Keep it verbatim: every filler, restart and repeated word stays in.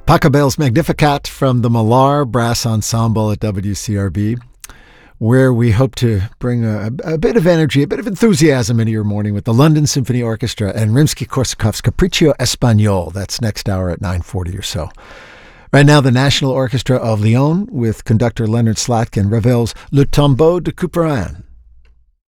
Pachelbel's Magnificat from the Millar Brass Ensemble at W C R B, where we hope to bring a, a bit of energy, a bit of enthusiasm into your morning with the London Symphony Orchestra and Rimsky-Korsakov's Capriccio Espagnol. That's next hour at nine forty or so. Right now, the National Orchestra of Lyon with conductor Leonard Slatkin reveals Le Tombeau de Couperin.